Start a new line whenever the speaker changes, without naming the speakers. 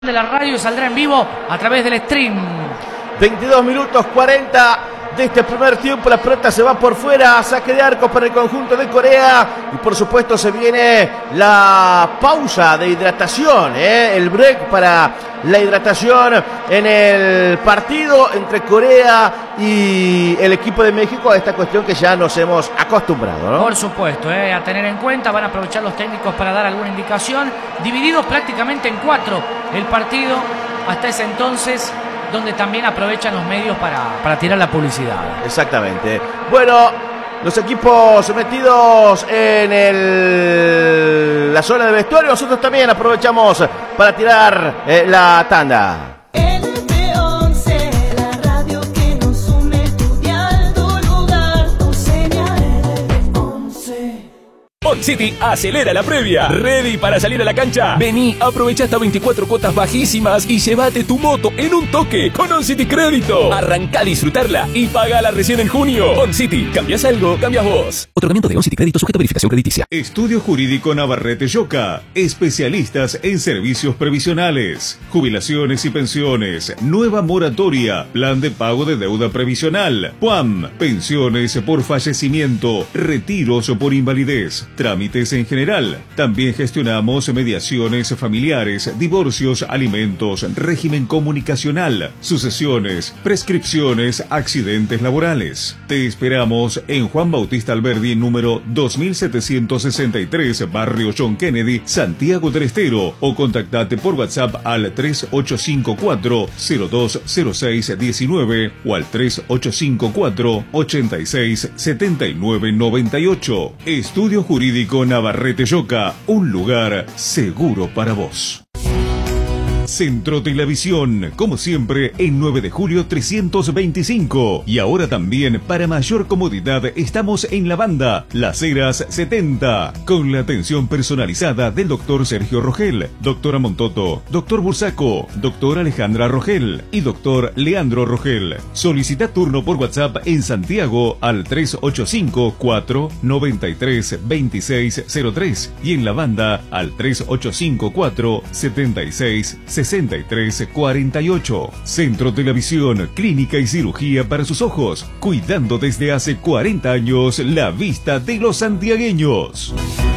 de la radio saldrá en vivo a través del stream.
22 minutos 40 de este primer tiempo. La pelota se va por fuera. Saque de arco para el conjunto de Corea. Y por supuesto se viene la pausa de hidratación, el break para la hidratación en el partido entre Corea y el equipo de México, a esta cuestión que ya nos hemos acostumbrado, ¿no?
Por supuesto, a tener en cuenta, van a aprovechar los técnicos para dar alguna indicación. Divididos prácticamente en 4 el partido hasta ese entonces, donde también aprovechan los medios para tirar la publicidad.
Exactamente. Bueno, los equipos metidos en la zona de vestuario, nosotros también aprovechamos para tirar la tanda.
OnCity acelera la previa. ¿Ready para salir a la cancha? Vení, aprovecha hasta 24 cuotas bajísimas y llévate tu moto en un toque con OnCity Crédito. Arranca a disfrutarla y pagala recién en junio. OnCity, cambias algo, cambias vos. Otorgamiento de OnCity Crédito sujeto a verificación crediticia.
Estudio Jurídico Navarrete Lloca. Especialistas en servicios previsionales, jubilaciones y pensiones, nueva moratoria, plan de pago de deuda previsional, PUAM, pensiones por fallecimiento, retiros por invalidez, trámites en general. También gestionamos mediaciones familiares, divorcios, alimentos, régimen comunicacional, sucesiones, prescripciones, accidentes laborales. Te esperamos en Juan Bautista Alberdi, número 2763, Barrio John Kennedy, Santiago del Estero, o contactate por WhatsApp al 3854-020619 o al 3854-867998. Estudio Jurídico Navarrete Lloca, un lugar seguro para vos. Centro Telavisión, como siempre, en 9 de julio 325. Y ahora también, para mayor comodidad, estamos en la banda Las Heras 70, con la atención personalizada del doctor Sergio Rogel, doctora Montoto, doctor Bursaco, doctora Alejandra Rogel y doctor Leandro Rogel. Solicita turno por WhatsApp en Santiago al 385-493-2603 y en la banda al 385-476-6348. Centro Telavisión, clínica y cirugía para sus ojos, cuidando desde hace 40 años la vista de los santiagueños.